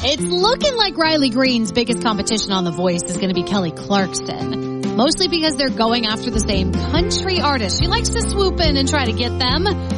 It's looking like Riley Green's biggest competition on The Voice is going to be Kelly Clarkson. Mostly because they're going after the same country artist. She likes to swoop in and try to get them.